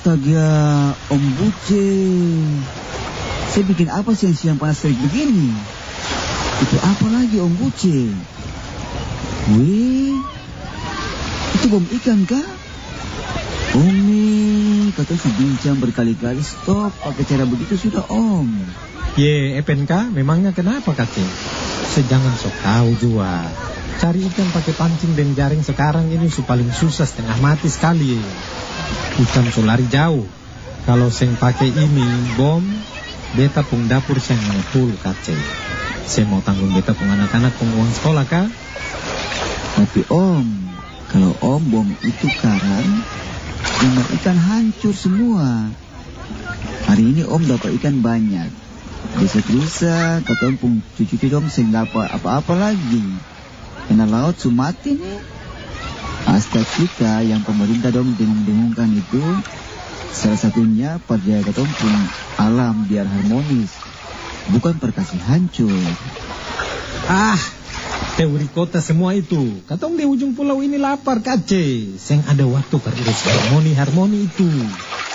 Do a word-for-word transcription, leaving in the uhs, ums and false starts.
Astaga, Om Buce. Saya bikin apa siang-siang panas terik begini? Itu apa lagi Om Buce? Wih, itu bom ikan kah? Om nih, kata si Bincang berkali-kali stop pakai cara begitu sudah Om. Ye, E P N K, memangnya kenapa kate? Sejangan sok tahu jua. Cari ikan pakai pancing dan jaring sekarang ini su paling susah, setengah mati sekali. Ikan so lari jauh. Kalau seng pakai ini bom, beta pung dapur seng ngetul kace. Saya mau tanggung beta pung anak-anak pung uang sekolah kah? Tapi Om, kalau Om bom itu karang, jumlah ikan hancur semua. Hari ini Om dapat ikan banyak. Desa-desa kata Om pung cucu dong seng dapat apa-apa lagi. Karena laut su mati nih. Asta kita yang pemerintah dong dengung-dengungkan itu, salah satunya pada kata Om pung alam biar harmonis, bukan perkasih hancur. Ah, teori kota semua itu. Katong di ujung pulau ini lapar kace. Seng ada waktu kerurus harmoni-harmoni itu.